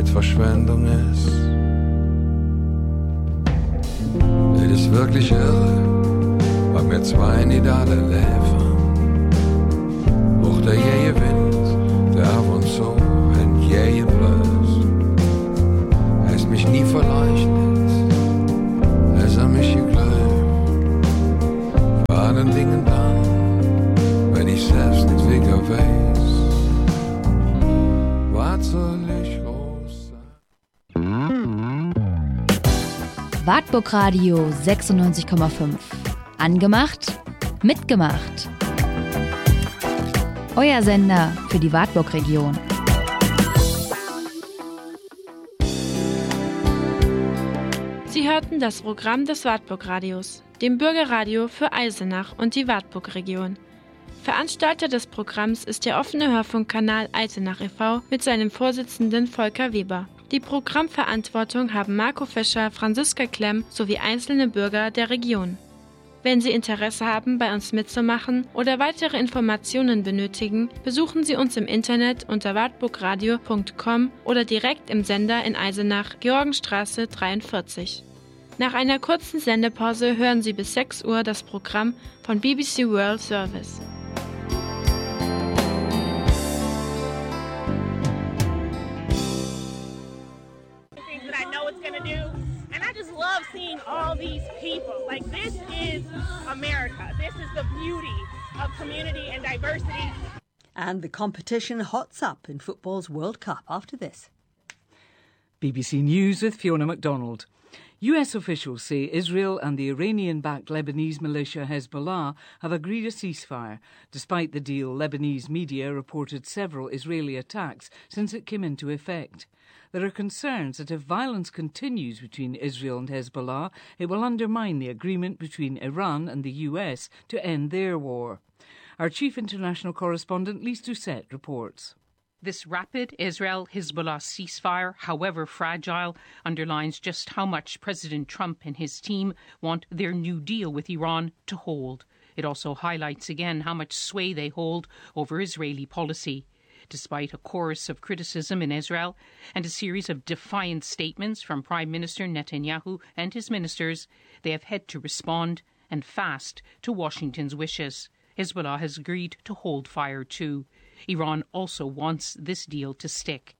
Zeitverschwendung ist. Es ist wirklich irre, was mir zwei Nidale läfern. Auch der jähe Wind, der ab und zu ein jähe Blöß. Er ist mich nie verleuchtet, es hat mich geglaubt. War den Dingen dann, wenn ich selbst nicht wieder weiß, was soll ich groß sein? Wartburg Radio 96,5. Angemacht, mitgemacht. Euer Sender für die Wartburg-Region. Sie hörten das Programm des Wartburg-Radios, dem Bürgerradio für Eisenach und die Wartburg-Region. Veranstalter des Programms ist der offene Hörfunkkanal Eisenach e.V. mit seinem Vorsitzenden Volker Weber. Die Programmverantwortung haben Marco Fischer, Franziska Klemm sowie einzelne Bürger der Region. Wenn Sie Interesse haben, bei uns mitzumachen oder weitere Informationen benötigen, besuchen Sie uns im Internet unter wartburgradio.com oder direkt im Sender in Eisenach, Georgenstraße 43. Nach einer kurzen Sendepause hören Sie bis 6 Uhr das Programm von BBC World Service. Love seeing all these people. Like, this is America. This is the beauty of community and diversity. And the competition hots up in football's World Cup after this. BBC News with Fiona MacDonald. US officials say Israel and the Iranian-backed Lebanese militia Hezbollah have agreed a ceasefire. Despite the deal, Lebanese media reported several Israeli attacks since it came into effect. There are concerns that if violence continues between Israel and Hezbollah, it will undermine the agreement between Iran and the US to end their war. Our chief international correspondent, Lise Doucette, reports. This rapid Israel-Hezbollah ceasefire, however fragile, underlines just how much President Trump and his team want their new deal with Iran to hold. It also highlights again how much sway they hold over Israeli policy. Despite a chorus of criticism in Israel and a series of defiant statements from Prime Minister Netanyahu and his ministers, they have had to respond, and fast, to Washington's wishes. Hezbollah has agreed to hold fire too. Iran also wants this deal to stick.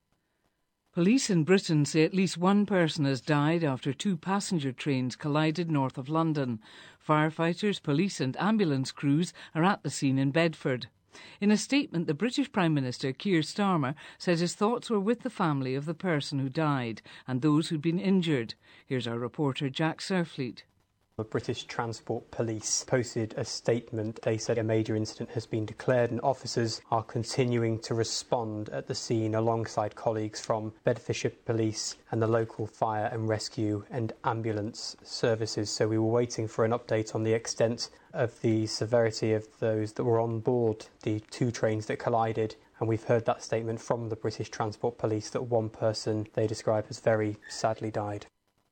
Police in Britain say at least one person has died after two passenger trains collided north of London. Firefighters, police and ambulance crews are at the scene in Bedford. In a statement, the British Prime Minister, Keir Starmer, said his thoughts were with the family of the person who died and those who'd been injured. Here's our reporter, Jack Surfleet. The British Transport Police posted a statement. They said a major incident has been declared and officers are continuing to respond at the scene alongside colleagues from Bedfordshire Police and the local fire and rescue and ambulance services. So we were waiting for an update on the extent of the severity of those that were on board the two trains that collided. And we've heard that statement from the British Transport Police that one person they describe as very sadly died.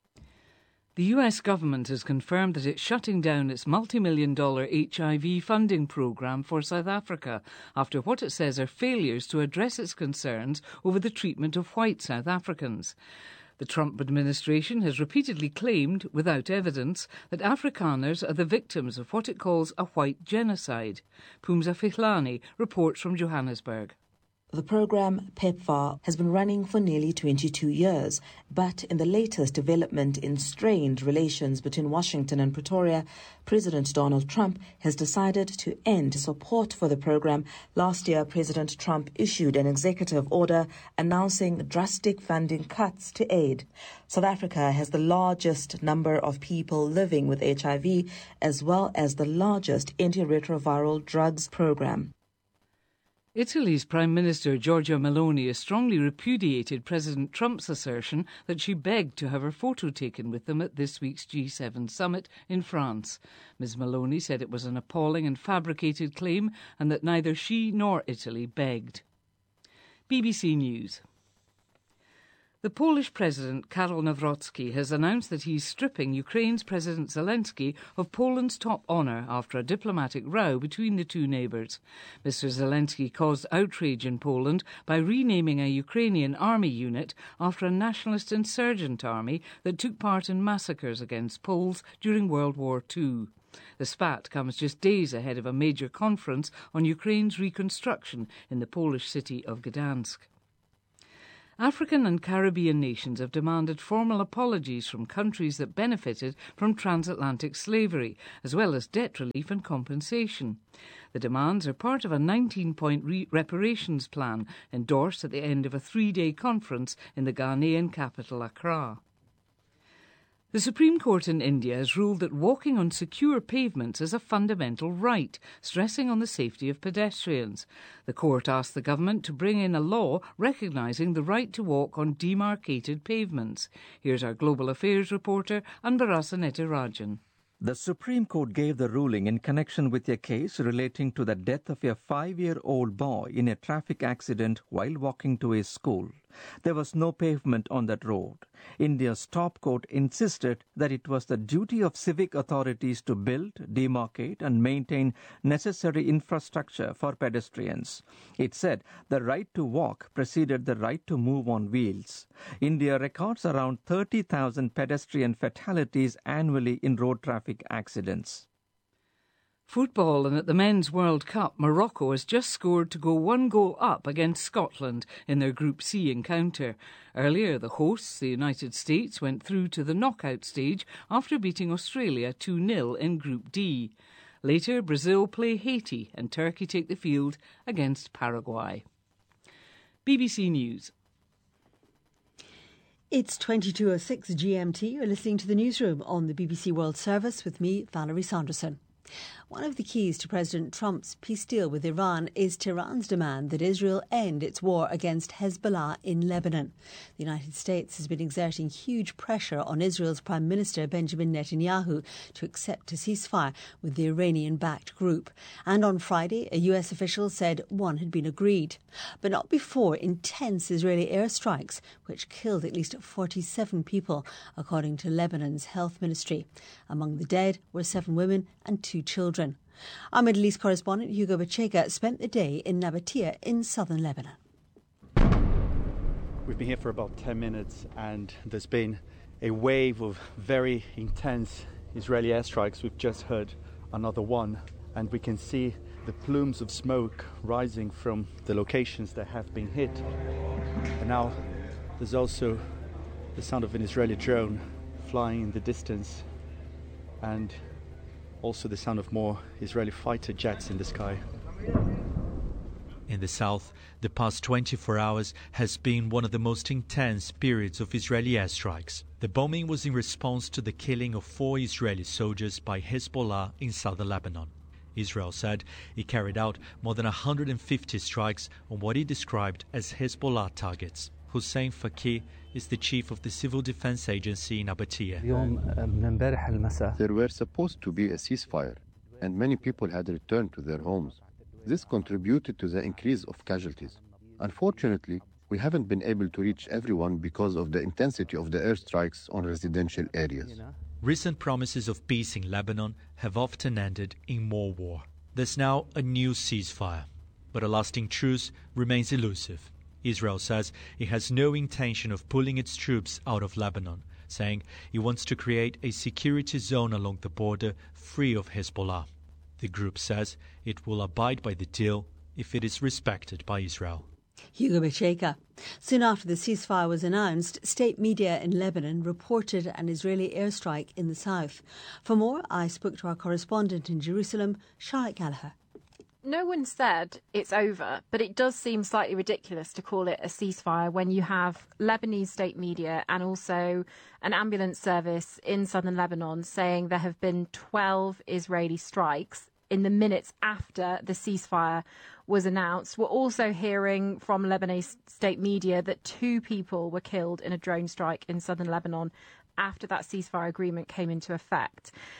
The US government has confirmed that it's shutting down its multi-million-dollar HIV funding programme for South Africa after what it says are failures to address its concerns over the treatment of white South Africans. The Trump administration has repeatedly claimed, without evidence, that Afrikaners are the victims of what it calls a white genocide. Phumza Fihlani reports from Johannesburg. The program, PEPFAR, has been running for nearly 22 years, but in the latest development in strained relations between Washington and Pretoria, President Donald Trump has decided to end support for the program. Last year, President Trump issued an executive order announcing drastic funding cuts to aid. South Africa has the largest number of people living with HIV, as well as the largest antiretroviral drugs program. Italy's Prime Minister Giorgia Meloni has strongly repudiated President Trump's assertion that she begged to have her photo taken with them at this week's G7 summit in France. Ms Meloni said it was an appalling and fabricated claim and that neither she nor Italy begged. BBC News. The Polish President, Karol Nawrocki, has announced that he's stripping Ukraine's President Zelensky of Poland's top honour after a diplomatic row between the two neighbours. Mr Zelensky caused outrage in Poland by renaming a Ukrainian army unit after a nationalist insurgent army that took part in massacres against Poles during World War II. The spat comes just days ahead of a major conference on Ukraine's reconstruction in the Polish city of Gdansk. African and Caribbean nations have demanded formal apologies from countries that benefited from transatlantic slavery, as well as debt relief and compensation. The demands are part of a 19-point reparations plan endorsed at the end of a 3-day conference in the Ghanaian capital, Accra. The Supreme Court in India has ruled that walking on secure pavements is a fundamental right, stressing on the safety of pedestrians. The court asked the government to bring in a law recognising the right to walk on demarcated pavements. Here's our Global Affairs reporter, Anbarasa Netirajan. The Supreme Court gave the ruling in connection with a case relating to the death of a 5-year-old boy in a traffic accident while walking to his school. There was no pavement on that road. India's top court insisted that it was the duty of civic authorities to build, demarcate and maintain necessary infrastructure for pedestrians. It said the right to walk preceded the right to move on wheels. India records around 30,000 pedestrian fatalities annually in road traffic accidents. Football, and at the Men's World Cup, Morocco has just scored to go 1 goal up against Scotland in their Group C encounter. Earlier, the hosts, the United States, went through to the knockout stage after beating Australia 2-0 in Group D. Later, Brazil play Haiti and Turkey take the field against Paraguay. BBC News. It's 22:06 GMT. You're listening to the newsroom on the BBC World Service with me, Valerie Sanderson. One of the keys to President Trump's peace deal with Iran is Tehran's demand that Israel end its war against Hezbollah in Lebanon. The United States has been exerting huge pressure on Israel's Prime Minister Benjamin Netanyahu to accept a ceasefire with the Iranian-backed group. And on Friday, a US official said one had been agreed. But not before intense Israeli airstrikes, which killed at least 47 people, according to Lebanon's health ministry. Among the dead were 7 women and 2 children. Our Middle East correspondent Hugo Bachega spent the day in Nabatea in southern Lebanon. We've been here for about 10 minutes and there's been a wave of very intense Israeli airstrikes. We've just heard another one and we can see the plumes of smoke rising from the locations that have been hit. And now there's also the sound of an Israeli drone flying in the distance and also the sound of more Israeli fighter jets in the sky. In the south, the past 24 hours has been one of the most intense periods of Israeli airstrikes. The bombing was in response to the killing of 4 Israeli soldiers by Hezbollah in southern Lebanon. Israel said it carried out more than 150 strikes on what it described as Hezbollah targets. Hussein Faki is the chief of the Civil Defense Agency in Nabatea. There were supposed to be a ceasefire, and many people had returned to their homes. This contributed to the increase of casualties. Unfortunately, we haven't been able to reach everyone because of the intensity of the airstrikes on residential areas. Recent promises of peace in Lebanon have often ended in more war. There's now a new ceasefire, but a lasting truce remains elusive. Israel says it has no intention of pulling its troops out of Lebanon, saying it wants to create a security zone along the border free of Hezbollah. The group says it will abide by the deal if it is respected by Israel. Hugo Bachega. Soon after the ceasefire was announced, state media in Lebanon reported an Israeli airstrike in the south. For more, I spoke to our correspondent in Jerusalem, Charlotte Gallagher. No one said it's over, but it does seem slightly ridiculous to call it a ceasefire when you have Lebanese state media and also an ambulance service in southern Lebanon saying there have been 12 Israeli strikes in the minutes after the ceasefire was announced. We're also hearing from Lebanese state media that 2 people were killed in a drone strike in southern Lebanon after that ceasefire agreement came into effect.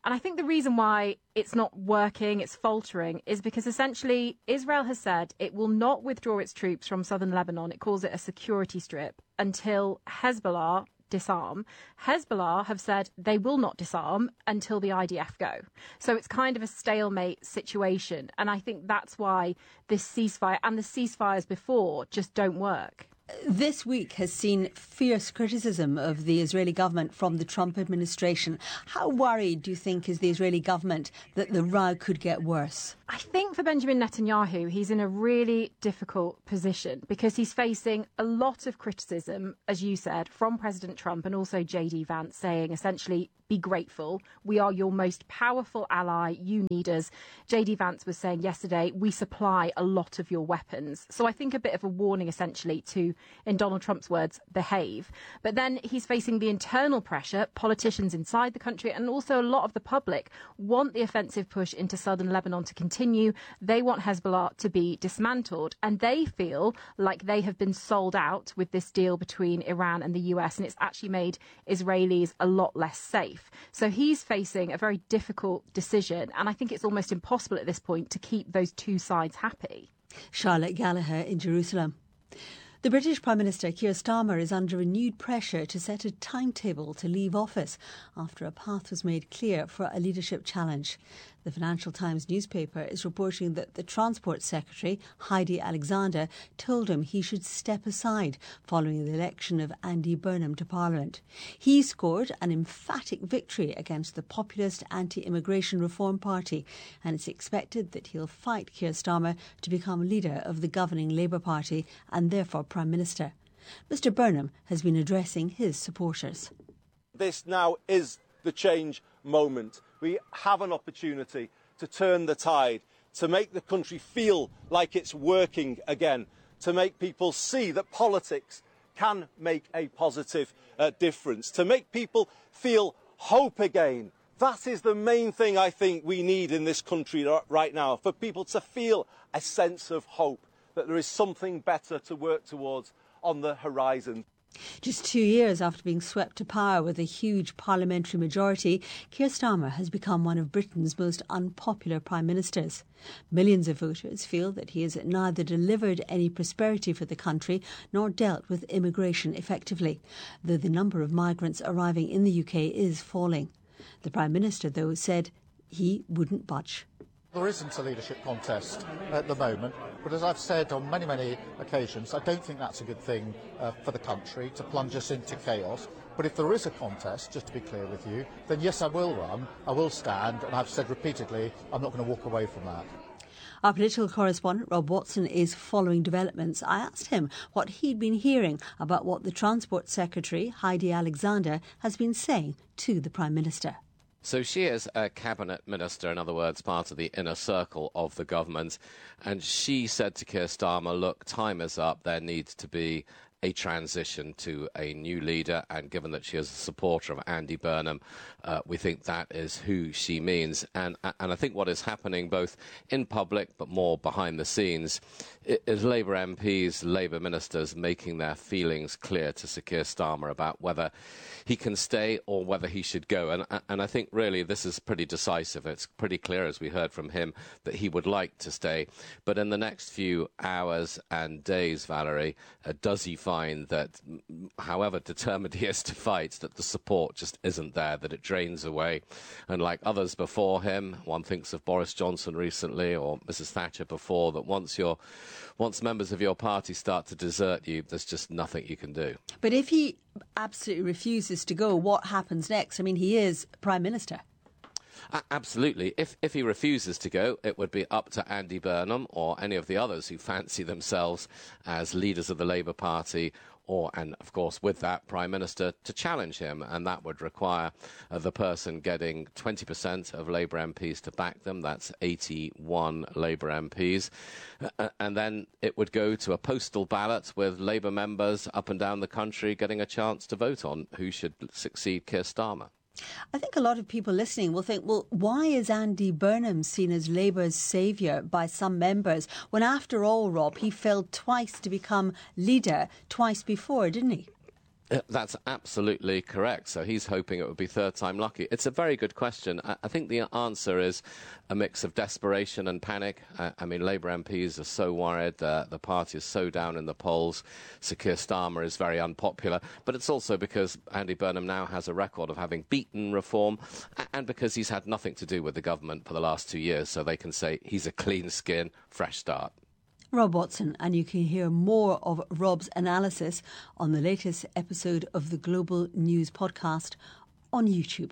And I think the reason why it's not working, it's faltering, is because essentially Israel has said it will not withdraw its troops from southern Lebanon. It calls it a security strip until Hezbollah disarm. Hezbollah have said they will not disarm until the IDF go. So it's kind of a stalemate situation. And I think that's why this ceasefire and the ceasefires before just don't work. This week has seen fierce criticism of the Israeli government from the Trump administration. How worried do you think is the Israeli government that the row could get worse? I think for Benjamin Netanyahu, he's in a really difficult position because he's facing a lot of criticism, as you said, from President Trump and also J.D. Vance saying essentially, be grateful. We are your most powerful ally. You need us. J.D. Vance was saying yesterday, we supply a lot of your weapons. So I think a bit of a warning, essentially, to, in Donald Trump's words, behave. But then he's facing the internal pressure. Politicians inside the country and also a lot of the public want the offensive push into southern Lebanon to continue. They want Hezbollah to be dismantled. And they feel like they have been sold out with this deal between Iran and the US. And it's actually made Israelis a lot less safe. So he's facing a very difficult decision, and I think it's almost impossible at this point to keep those two sides happy. Charlotte Gallagher in Jerusalem. The British Prime Minister Keir Starmer is under renewed pressure to set a timetable to leave office after a path was made clear for a leadership challenge. The Financial Times newspaper is reporting that the Transport Secretary, Heidi Alexander, told him he should step aside following the election of Andy Burnham to Parliament. He scored an emphatic victory against the populist anti-immigration Reform Party, and it's expected that he'll fight Keir Starmer to become leader of the governing Labour Party and therefore Prime Minister. Mr Burnham has been addressing his supporters. This now is the change moment. We have an opportunity to turn the tide, to make the country feel like it's working again, to make people see that politics can make a positive difference, to make people feel hope again. That is the main thing I think we need in this country right now, for people to feel a sense of hope, that there is something better to work towards on the horizon. Just 2 years after being swept to power with a huge parliamentary majority, Keir Starmer has become one of Britain's most unpopular prime ministers. Millions of voters feel that he has neither delivered any prosperity for the country nor dealt with immigration effectively, though the number of migrants arriving in the UK is falling. The Prime Minister, though, said he wouldn't budge. There isn't a leadership contest at the moment, but as I've said on many, many occasions, I don't think that's a good thing for the country to plunge us into chaos. But if there is a contest, just to be clear with you, then yes, I will run, I will stand, and I've said repeatedly, I'm not going to walk away from that. Our political correspondent Rob Watson is following developments. I asked him what he'd been hearing about what the Transport Secretary, Heidi Alexander, has been saying to the Prime Minister. So she is a cabinet minister, in other words, part of the inner circle of the government. And she said to Keir Starmer, look, time is up. There needs to be a transition to a new leader. And given that she is a supporter of Andy Burnham, we think that is who she means. And I think what is happening both in public but more behind the scenes is Labour MPs, Labour ministers making their feelings clear to Sir Keir Starmer about whether he can stay or whether he should go. And I think really this is pretty decisive. It's pretty clear, as we heard from him, that he would like to stay. But in the next few hours and days, Valerie, does he find that, however determined he is to fight, that the support just isn't there, that it drains away? And like others before him, one thinks of Boris Johnson recently or Mrs Thatcher before, that once members of your party start to desert you, there's just nothing you can do. But if he absolutely refuses to go, what happens next? I mean, he is Prime Minister. Absolutely. If he refuses to go, it would be up to Andy Burnham or any of the others who fancy themselves as leaders of the Labour Party and, of course, with that, Prime Minister, to challenge him. And that would require the person getting 20% of Labour MPs to back them. That's 81 Labour MPs. And then it would go to a postal ballot with Labour members up and down the country getting a chance to vote on who should succeed Keir Starmer. I think a lot of people listening will think, well, why is Andy Burnham seen as Labour's saviour by some members when, after all, Rob, he failed twice to become leader twice before, didn't he? That's absolutely correct. So he's hoping it would be third time lucky. It's a very good question. I think the answer is a mix of desperation and panic. I mean, Labour MPs are so worried. The party is so down in the polls. Sir Keir Starmer is very unpopular. But it's also because Andy Burnham now has a record of having beaten reform and because he's had nothing to do with the government for the last 2 years. So they can say he's a clean skin, fresh start. Rob Watson, and you can hear more of Rob's analysis on the latest episode of the Global News podcast on YouTube.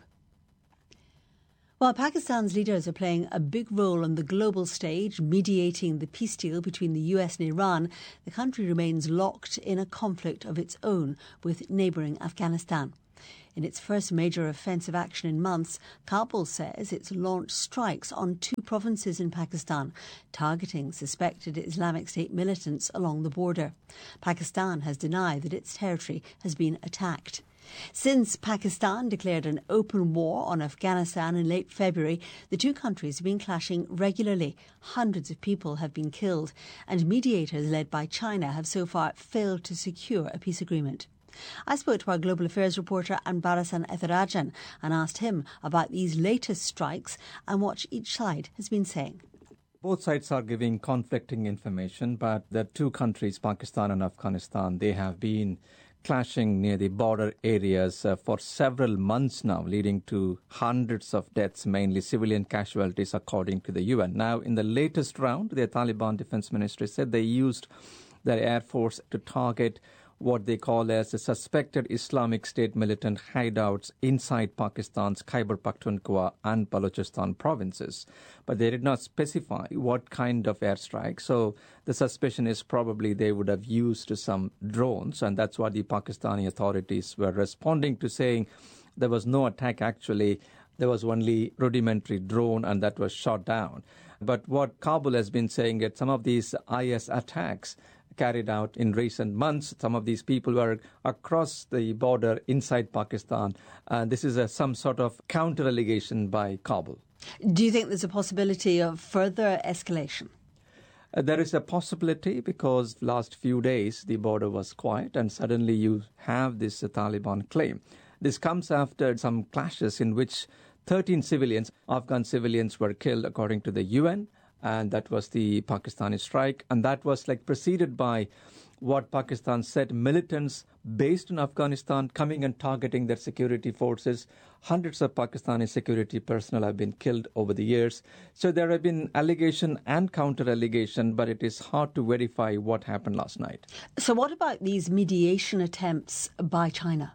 While Pakistan's leaders are playing a big role on the global stage, mediating the peace deal between the US and Iran, the country remains locked in a conflict of its own with neighbouring Afghanistan. In its first major offensive action in months, Kabul says it's launched strikes on 2 provinces in Pakistan, targeting suspected Islamic State militants along the border. Pakistan has denied that its territory has been attacked. Since Pakistan declared an open war on Afghanistan in late February, the 2 countries have been clashing regularly. Hundreds of people have been killed, and mediators led by China have so far failed to secure a peace agreement. I spoke to our Global Affairs reporter Anbarasan Ethirajan and asked him about these latest strikes and what each side has been saying. Both sides are giving conflicting information, but the 2 countries, Pakistan and Afghanistan, they have been clashing near the border areas for several months now, leading to hundreds of deaths, mainly civilian casualties, according to the UN. Now, in the latest round, the Taliban Defense Ministry said they used their air force to target what they call as the suspected Islamic State militant hideouts inside Pakistan's Khyber Pakhtunkhwa and Balochistan provinces. But they did not specify what kind of airstrike. So the suspicion is probably they would have used some drones, and that's what the Pakistani authorities were responding to, saying there was no attack actually. There was only rudimentary drone, and that was shot down. But what Kabul has been saying that some of these IS attacks carried out in recent months, some of these people were across the border inside Pakistan. This is some sort of counter-allegation by Kabul. Do you think there's a possibility of further escalation? There is a possibility because last few days the border was quiet and suddenly you have this Taliban claim. This comes after some clashes in which 13 civilians, Afghan civilians, were killed according to the UN. And that was the Pakistani strike. And that was preceded by what Pakistan said, militants based in Afghanistan coming and targeting their security forces. Hundreds of Pakistani security personnel have been killed over the years. So there have been allegation and counter-allegation, but it is hard to verify what happened last night. So what about these mediation attempts by China?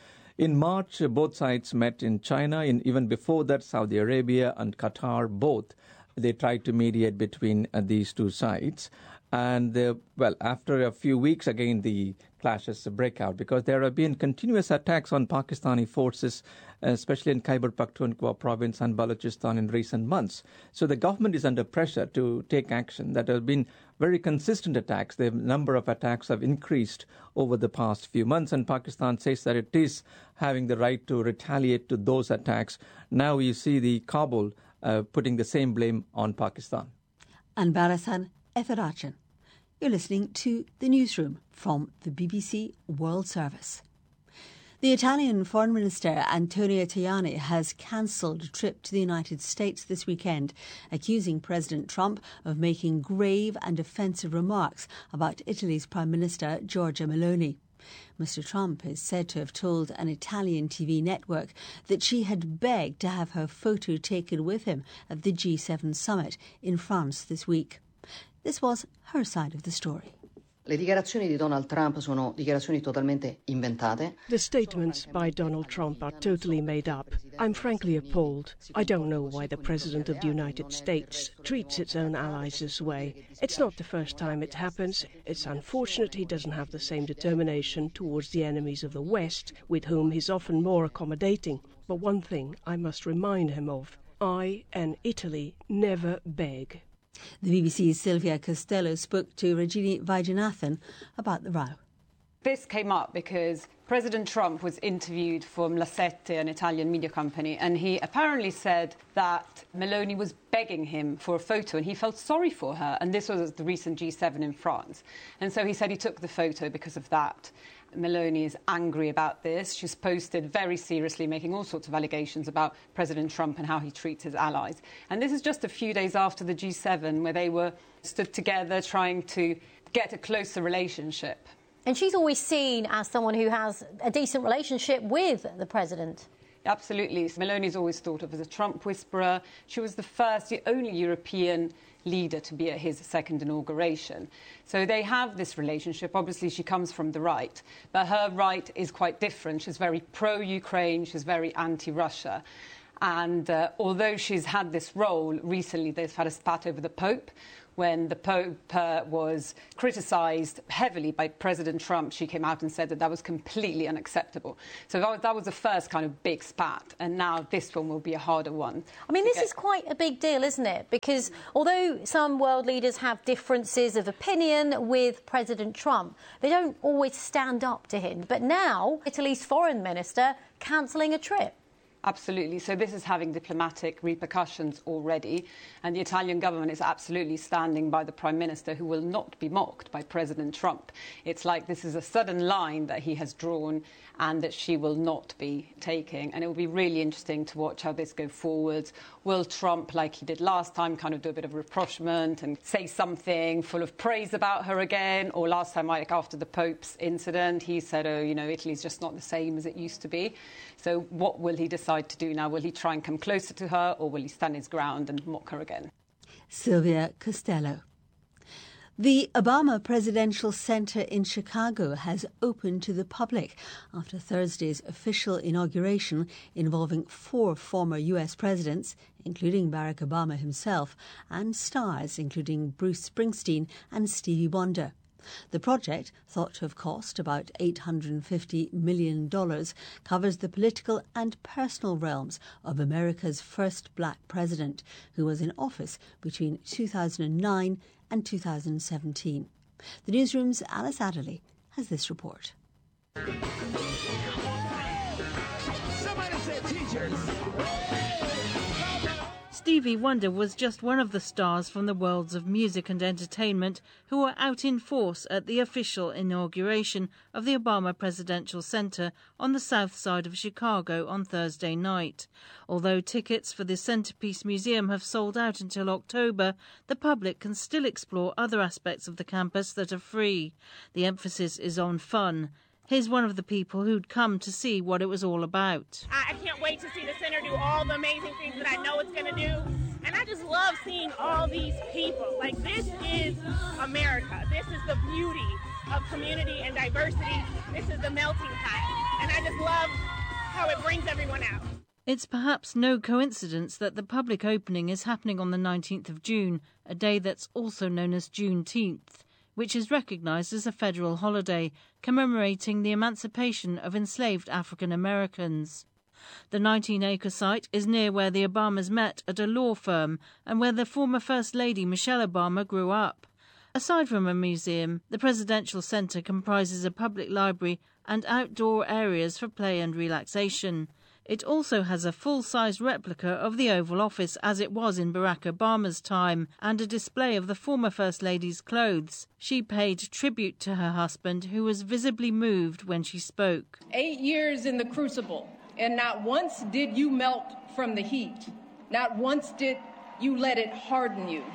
In March, both sides met in China. Even before that, Saudi Arabia and Qatar both. They tried to mediate between these 2 sides. And, after a few weeks, again, the clashes break out because there have been continuous attacks on Pakistani forces, especially in Khyber Pakhtunkhwa province and Balochistan in recent months. So the government is under pressure to take action. There have been very consistent attacks. The number of attacks have increased over the past few months, and Pakistan says that it is having the right to retaliate to those attacks. Now you see the Kabul putting the same blame on Pakistan. Anbarasan Ethirajan. You're listening to The Newsroom from the BBC World Service. The Italian Foreign Minister Antonio Tajani has cancelled a trip to the United States this weekend, accusing President Trump of making grave and offensive remarks about Italy's Prime Minister Giorgia Meloni. Mr. Trump is said to have told an Italian TV network that she had begged to have her photo taken with him at the G7 summit in France this week. This was her side of the story. Le dichiarazioni di Donald Trump sono dichiarazioni totalmente inventate. The statements by Donald Trump are totally made up. I'm frankly appalled. I don't know why the President of the United States treats its own allies this way. It's not the first time it happens. It's unfortunate he doesn't have the same determination towards the enemies of the West, with whom he's often more accommodating. But one thing I must remind him of. I and Italy never beg. The BBC's Sylvia Costello spoke to Rajini Vaidyanathan about the row. This came up because President Trump was interviewed for La Sette, an Italian media company, and he apparently said that Meloni was begging him for a photo and he felt sorry for her. And this was at the recent G7 in France. And so he said he took the photo because of that. Meloni is angry about this. She's posted very seriously, making all sorts of allegations about President Trump and how he treats his allies. And this is just a few days after the G7, where they were stood together trying to get a closer relationship. And she's always seen as someone who has a decent relationship with the president. Absolutely. Meloni's always thought of as a Trump whisperer. She was the only European leader to be at his second inauguration. So they have this relationship. Obviously, she comes from the right, but her right is quite different. She's very pro-Ukraine. She's very anti-Russia. And although she's had this role, recently they've had a spat over the Pope. When the Pope was criticised heavily by President Trump, she came out and said that was completely unacceptable. So that was the first kind of big spat, and now this one will be a harder one. I mean, this is quite a big deal, isn't it? Because although some world leaders have differences of opinion with President Trump, they don't always stand up to him. But now, Italy's foreign minister cancelling a trip. Absolutely. So this is having diplomatic repercussions already. And the Italian government is absolutely standing by the Prime Minister, who will not be mocked by President Trump. It's like this is a sudden line that he has drawn and that she will not be taking. And it will be really interesting to watch how this goes forward. Will Trump, like he did last time, kind of do a bit of rapprochement and say something full of praise about her again? Or last time, like after the Pope's incident, he said, oh, you know, Italy's just not the same as it used to be. So what will he decide to do now? Will he try and come closer to her, or will he stand his ground and mock her again? Sylvia Costello. The Obama Presidential Center in Chicago has opened to the public after Thursday's official inauguration involving 4 former U.S. presidents, including Barack Obama himself, and stars including Bruce Springsteen and Stevie Wonder. The project, thought to have cost about $850 million, covers the political and personal realms of America's first black president, who was in office between 2009 and 2017. The newsroom's Alice Adderley has this report. Somebody said teachers. Stevie Wonder was just one of the stars from the worlds of music and entertainment who were out in force at the official inauguration of the Obama Presidential Center on the south side of Chicago on Thursday night. Although tickets for the Centerpiece Museum have sold out until October, the public can still explore other aspects of the campus that are free. The emphasis is on fun. Here's one of the people who'd come to see what it was all about. I can't wait to see the center do all the amazing things that I know it's going to do. And I just love seeing all these people. Like, this is America. This is the beauty of community and diversity. This is the melting pot. And I just love how it brings everyone out. It's perhaps no coincidence that the public opening is happening on the 19th of June, a day that's also known as Juneteenth, which is recognised as a federal holiday commemorating the emancipation of enslaved African Americans. The 19-acre site is near where the Obamas met at a law firm and where the former First Lady Michelle Obama grew up. Aside from a museum, the Presidential Center comprises a public library and outdoor areas for play and relaxation. It also has a full-size replica of the Oval Office as it was in Barack Obama's time and a display of the former First Lady's clothes. She paid tribute to her husband, who was visibly moved when she spoke. 8 years in the crucible, and not once did you melt from the heat. Not once did you let it harden you.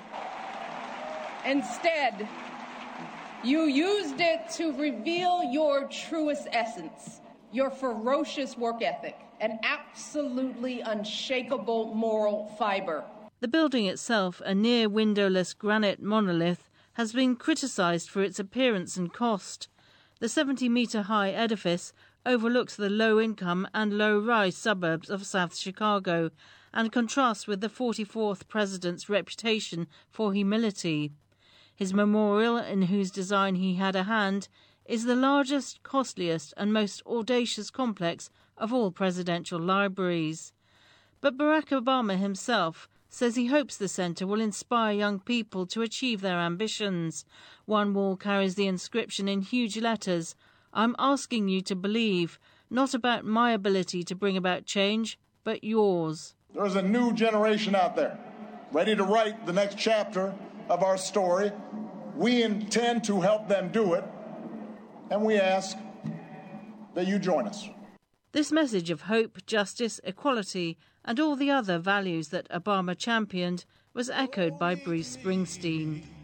Instead, you used it to reveal your truest essence, your ferocious work ethic, an absolutely unshakable moral fiber. The building itself, a near-windowless granite monolith, has been criticised for its appearance and cost. The 70-metre-high edifice overlooks the low-income and low-rise suburbs of South Chicago and contrasts with the 44th president's reputation for humility. His memorial, in whose design he had a hand, is the largest, costliest and most audacious complex of all presidential libraries. But Barack Obama himself says he hopes the centre will inspire young people to achieve their ambitions. One wall carries the inscription in huge letters, I'm asking you to believe, not about my ability to bring about change, but yours. There's a new generation out there, ready to write the next chapter of our story. We intend to help them do it, and we ask that you join us. This message of hope, justice, equality, and all the other values that Obama championed was echoed by Bruce Springsteen.